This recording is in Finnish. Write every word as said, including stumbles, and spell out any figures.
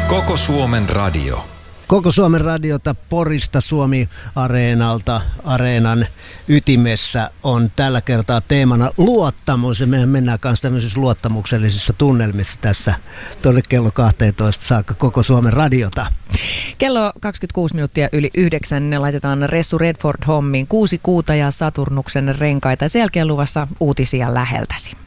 Koko Suomen radio. Koko Suomen radiota Porista Suomi-areenalta, areenan ytimessä on tällä kertaa teemana luottamus. Ja mehän mennään kanssa tämmöisissä luottamuksellisissa tunnelmissa tässä tuonne kello kaksitoista saakka Koko Suomen radiota. Kello kaksikymmentäkuusi minuuttia yli yhdeksän ne laitetaan Ressu Redford hommiin. Kuusi kuuta ja Saturnuksen renkaita. Sen jälkeen luvassa uutisia läheltäsi.